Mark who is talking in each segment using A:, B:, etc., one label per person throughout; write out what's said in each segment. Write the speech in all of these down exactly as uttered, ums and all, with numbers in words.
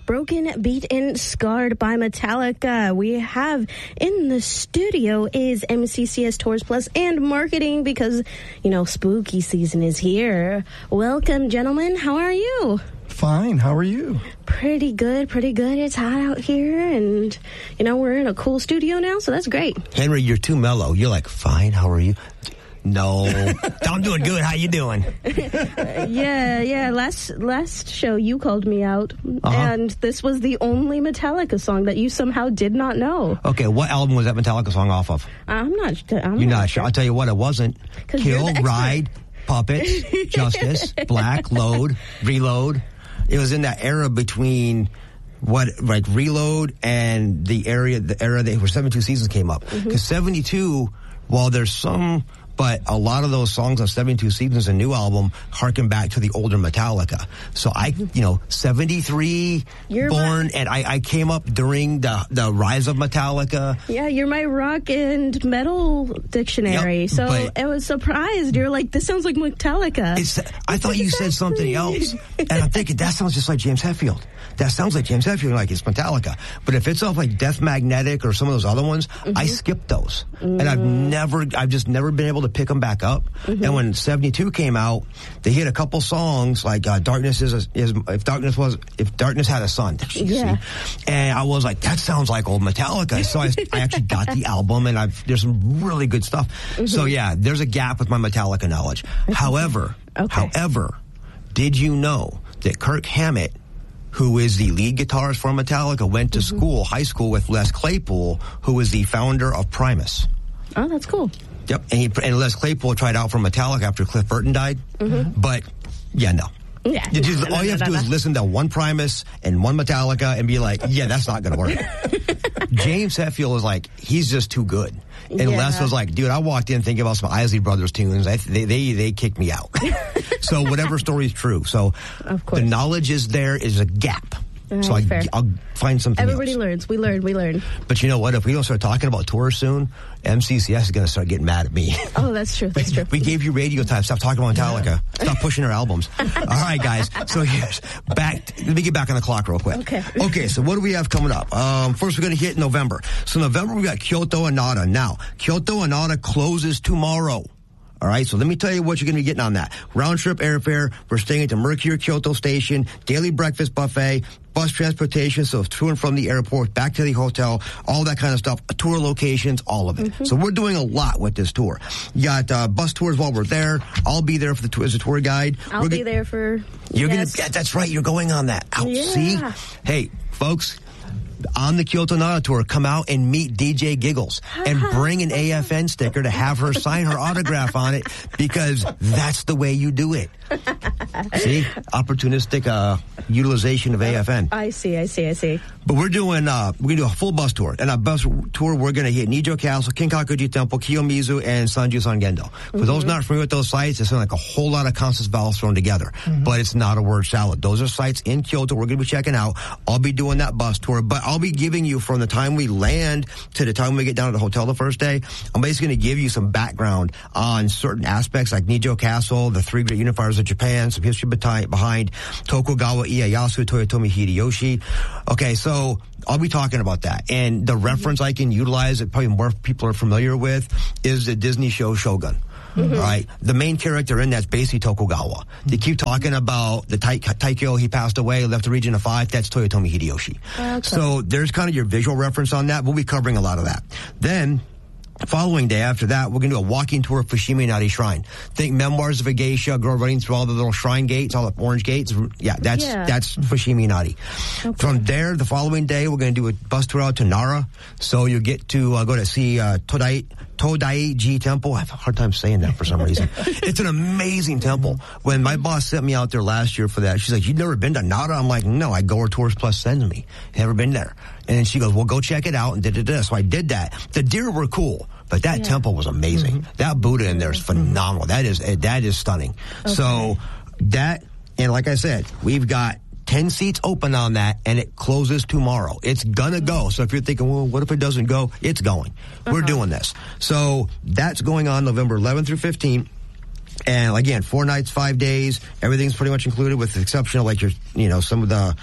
A: Broken, Beat, and Scarred by Metallica. We have in the studio is M C C S Tours Plus and Marketing because, you know, spooky season is here. Welcome, gentlemen. How are you?
B: Fine. How are you?
A: Pretty good, pretty good. It's hot out here, and, you know, we're in a cool studio now, so that's great.
C: Henry, you're too mellow. You're like, fine, how are you? No. I'm doing good. How you doing?
A: uh, yeah, yeah. Last last show, you called me out,
C: uh-huh.
A: and this was the only Metallica song that you somehow did not know.
C: Okay, what album was that Metallica song off of?
A: I'm not I'm
C: You're
A: not,
C: not sure. I'll tell you what, it wasn't. Kill, Ride, Puppets, Justice, Black, Load, Reload. It was in that era between what, like Reload and the area, the era that where seventy-two Seasons came up. Because mm-hmm. seventy-two, while there's some, but a lot of those songs on seventy-two Seasons, a new album, harken back to the older Metallica. So I, you know, seventy-three
A: you're
C: born,
A: my,
C: and I, I came up during the the rise of Metallica.
A: Yeah, you're my rock and metal dictionary.
C: Yep,
A: so I was surprised. You're like, this sounds like Metallica.
C: It's, I thought you said something else, and I'm thinking that sounds just like James Hetfield. That sounds like James Hetfield, like it's Metallica. But if it's off like Death Magnetic or some of those other ones, mm-hmm. I skip those, mm-hmm. and I've never, I've just never been able to pick them back up. Mm-hmm. And when seventy-two came out, they hit a couple songs like uh, "Darkness is, a, is if darkness was if darkness had a sun."
A: Yeah.
C: And I was like, that sounds like old Metallica. So I, I actually got the album, and I've there's some really good stuff. Mm-hmm. So yeah, there's a gap with my Metallica knowledge. However,
A: okay.
C: however, did you know that Kirk Hammett, who is the lead guitarist for Metallica, went to mm-hmm. school, high school with Les Claypool, who is the founder of Primus?
A: Oh, that's cool.
C: Yep, and, he, and Les Claypool tried out for Metallica after Cliff Burton died, mm-hmm. but yeah, no.
A: Yeah.
C: You just, all you have to do is listen to one Primus and one Metallica and be like, yeah, that's not going to work. James Hetfield was like, he's just too good. And yeah. Les was like, dude, I walked in thinking about some Isley Brothers tunes. I, they, they they kicked me out. So whatever story is true. So
A: of course.
C: The knowledge is there is a gap.
A: Right,
C: so I,
A: fair.
C: I'll find something
A: Everybody
C: else.
A: learns. We learn. We learn.
C: But you know what? If we don't start talking about tours soon, M C C S is going to start getting mad at me.
A: Oh, that's true. That's
C: we,
A: true.
C: We gave you radio time. Stop talking about Metallica. Yeah. Stop pushing our albums. All right, guys. So here's back. Let me get back on the clock real quick.
A: Okay.
C: Okay. So what do we have coming up? Um, first, we're going to hit November. So November, we got Kyoto Anada. Now, Kyoto Anada closes tomorrow. All right, so let me tell you what you're going to be getting on that. Round trip airfare. We're staying at the Mercure Kyoto Station. Daily breakfast buffet. Bus transportation, so to and from the airport, back to the hotel, all that kind of stuff. Tour locations, all of it. Mm-hmm. So we're doing a lot with this tour. You got uh, bus tours while we're there. I'll be there for the tour, as a tour guide.
A: I'll
C: we're
A: be
C: gonna,
A: there for...
C: You're
A: yes.
C: gonna. Yeah, that's right. You're going on that. Out.
A: Yeah.
C: See? Hey, folks. On the Kyoto Nada Tour, come out and meet D J Giggles and bring an A F N sticker to have her sign her autograph on it, because that's the way you do it. See? Opportunistic uh, utilization of A F N.
A: I see, I see, I see.
C: But we're doing, uh, we're going to do a full bus tour. And a bus tour, we're going to hit Nijo Castle, Kinkakuji Temple, Kiyomizu, and Sanju Sangendo. For mm-hmm. those not familiar with those sites, it's like a whole lot of consonant vowels thrown together. Mm-hmm. But it's not a word salad. Those are sites in Kyoto we're going to be checking out. I'll be doing that bus tour. But I'll be giving you, from the time we land to the time we get down to the hotel the first day, I'm basically going to give you some background on certain aspects like Nijo Castle, the three great unifiers of Japan, some history behind Tokugawa Ieyasu, Toyotomi Hideyoshi. Okay, so I'll be talking about that. And the reference I can utilize that probably more people are familiar with is the Disney show Shogun. Mm-hmm. All right. The main character in that's basically Tokugawa. They keep talking about the tai- Taikyo, he passed away, left the region of five. That's Toyotomi Hideyoshi. Okay. So there's kind of your visual reference on that. We'll be covering a lot of that. Then, following day after that, we're going to do a walking tour of Fushimi Inari Shrine. Think Memoirs of a Geisha, girl running through all the little shrine gates, all the orange gates. Yeah, that's yeah. that's Fushimi Inari. Okay. From there, the following day, we're going to do a bus tour out to Nara. So you get to uh, go to see uh, Todai. Todaiji Temple. I have a hard time saying that for some reason. It's an amazing temple. When my boss sent me out there last year for that, she's like, "You've never been to Nara?" I'm like, "No, I go where Tours Plus sends me. Never been there." And then she goes, "Well, go check it out," and did it. So I did that. The deer were cool, but that yeah. temple was amazing. Mm-hmm. That Buddha in there is phenomenal. That is that is stunning. Okay. So that, and like I said, we've got ten seats open on that, and it closes tomorrow. It's gonna go. So if you're thinking, well, what if it doesn't go? It's going. Uh-huh. We're doing this. So that's going on November eleventh through fifteenth. And again, four nights, five days. Everything's pretty much included with the exception of like your, you know, some of the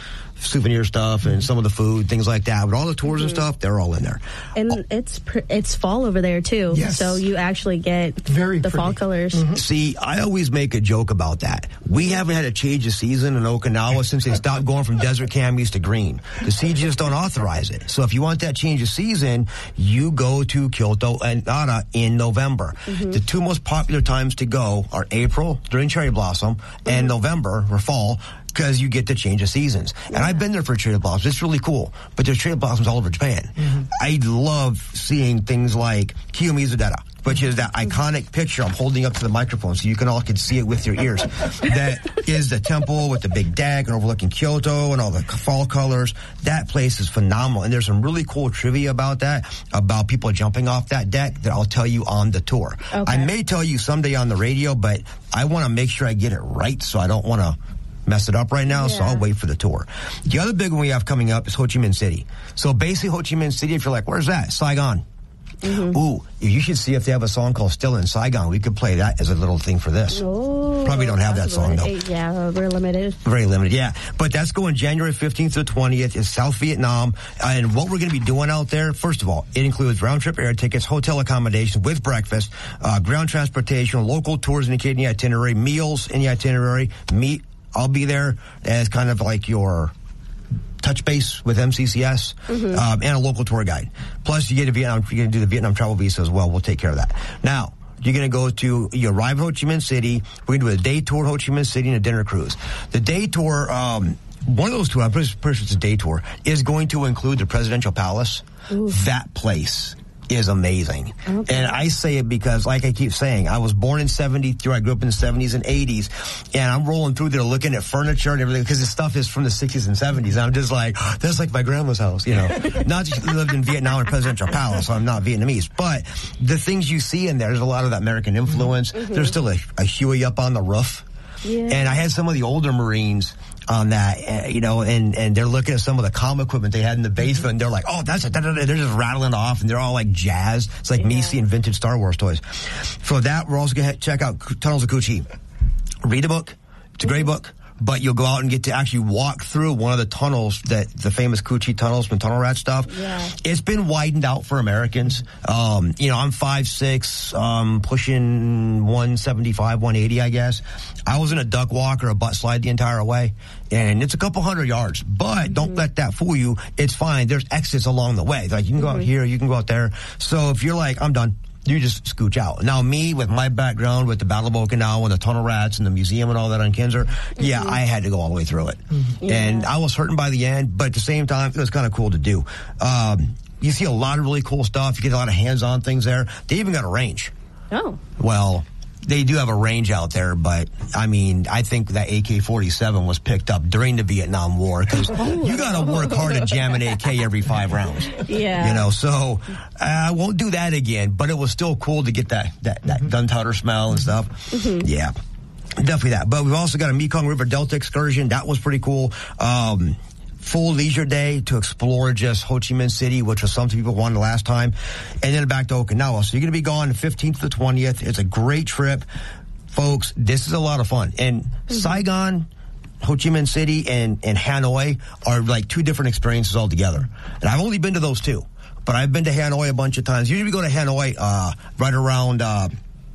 C: souvenir stuff and some of the food, things like that. But all the tours mm-hmm. and stuff, they're all in there.
A: And
C: oh.
A: it's pr- it's fall over there too,
B: yes.
A: so you actually get
B: Very
A: the
B: pretty.
A: fall colors.
C: Mm-hmm. See, I always make a joke about that. We haven't had a change of season in Okinawa since they stopped going from desert camis to green. The C G just don't authorize it. So if you want that change of season, you go to Kyoto and Nara in November. Mm-hmm. The two most popular times to go are April during cherry blossom mm-hmm. and November or fall, because you get to change of seasons. Yeah. And I've been there for cherry blossoms. It's really cool. But there's cherry blossoms all over Japan. Mm-hmm. I love seeing things like Kiyomizu-dera, which is that iconic picture I'm holding up to the microphone so you can all can see it with your ears. That is the temple with the big deck and overlooking Kyoto and all the fall colors. That place is phenomenal. And there's some really cool trivia about that, about people jumping off that deck that I'll tell you on the tour. Okay. I may tell you someday on the radio, but I want to make sure I get it right, so I don't want to mess it up right now, yeah. so I'll wait for the tour. The other big one we have coming up is Ho Chi Minh City. So basically Ho Chi Minh City, if you're like, where's that? Saigon. Mm-hmm. Ooh, you should see if they have a song called Still in Saigon. We could play that as a little thing for this.
A: Oh,
C: probably don't have that song, though.
A: Yeah, we're limited.
C: Very limited, yeah. But that's going January fifteenth to twentieth. It's South Vietnam. And what we're going to be doing out there, first of all, it includes round-trip air tickets, hotel accommodation with breakfast, uh, ground transportation, local tours indicated in the itinerary, meals in the itinerary, meet. I'll be there as kind of like your touch base with M C C S mm-hmm. um, and a local tour guide. Plus, you get a Vietnam. You're going to do the Vietnam travel visa as well. We'll take care of that. Now, you're going to go to, you arrive in Ho Chi Minh City. We're going to do a day tour of Ho Chi Minh City and a dinner cruise. The day tour, um, one of those two, I'm pretty sure it's a day tour, is going to include the Presidential Palace. Ooh. That place is amazing. Okay. And I say it because, like I keep saying, I was born in seventy-three. I grew up in the seventies and eighties. And I'm rolling through there looking at furniture and everything because this stuff is from the sixties and seventies. And I'm just like, oh, that's like my grandma's house, you know. Not just lived in Vietnam or Presidential Palace, so I'm not Vietnamese. But the things you see in there, there's a lot of that American influence. Mm-hmm. There's still a, a Huey up on the roof. Yeah. And I had some of the older Marines on that, uh, you know, and, and they're looking at some of the comm equipment they had in the basement, and they're like, oh, that's it. They're just rattling off, and they're all like jazz. It's like yeah. me seeing vintage Star Wars toys. For that, we're also going to check out Tunnels of Cu Chi. Read a book. It's a great book. But you'll go out and get to actually walk through one of the tunnels, that the famous Cu Chi tunnels from Tunnel Rat stuff. Yeah. It's been widened out for Americans. Um, you know, I'm five six, um, pushing one seventy-five, one eighty, I guess. I was in a duck walk or a butt slide the entire way, and it's a couple hundred yards. But mm-hmm. don't let that fool you. It's fine. There's exits along the way. Like, you can go mm-hmm. out here, you can go out there. So if you're like, I'm done, you just scooch out. Now, me, with my background with the Battle of Okinawa and the Tunnel Rats and the museum and all that on Kinser, mm-hmm. yeah, I had to go all the way through it. Mm-hmm. Yeah. And I was hurting by the end, but at the same time, it was kind of cool to do. Um, you see a lot of really cool stuff. You get a lot of hands-on things there. They even got a range.
A: Oh.
C: Well, they do have a range out there, but, I mean, I think that A K forty-seven was picked up during the Vietnam War, because oh. you got to work hard to jam an A K every five rounds.
A: Yeah. You
C: know, so I uh, won't do that again, but it was still cool to get that, that, that mm-hmm. gunpowder smell and stuff. Mm-hmm. Yeah, definitely that. But we've also got a Mekong River Delta excursion. That was pretty cool. Um, full leisure day to explore just Ho Chi Minh City, which was something people wanted last time, and then back to Okinawa. So you're going to be gone the fifteenth to the twentieth. It's a great trip. Folks, this is a lot of fun. And mm-hmm. Saigon, Ho Chi Minh City, and, and Hanoi are like two different experiences altogether. And I've only been to those two, but I've been to Hanoi a bunch of times. Usually we go to Hanoi uh, right around, uh,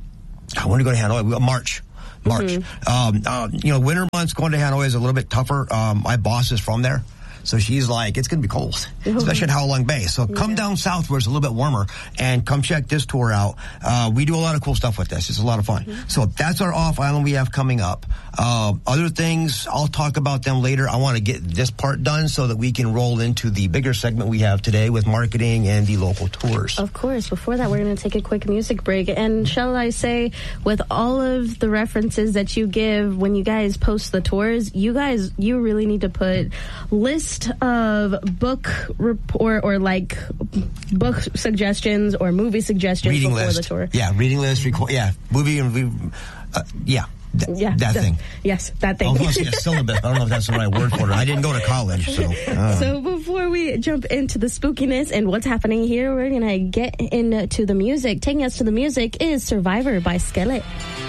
C: I want to go to Hanoi, March. March. Mm-hmm. Um, uh, you know, winter months going to Hanoi is a little bit tougher. Um, my boss is from there. So she's like, it's going to be cold, especially at Howlong Bay. So come yeah. down south where it's a little bit warmer and come check this tour out. Uh, we do a lot of cool stuff with this. It's a lot of fun. Mm-hmm. So that's our off island we have coming up. Uh, other things, I'll talk about them later. I want to get this part done so that we can roll into the bigger segment we have today with marketing and the local tours.
A: Of course. Before that, we're going to take a quick music break. And shall I say, with all of the references that you give when you guys post the tours, you guys, you really need to put list of book report or like book suggestions or movie suggestions
C: reading
A: before
C: list.
A: the tour.
C: Yeah, reading list, record, yeah, movie and uh, yeah. Th-
A: yeah,
C: that
A: the,
C: thing.
A: Yes, that thing.
C: I was going to say a syllabus. I don't know if that's the right word for it. I didn't go to college, so. Uh.
A: So before we jump into the spookiness and what's happening here, we're going to get into the music. Taking us to the music is Survivor by Skillet.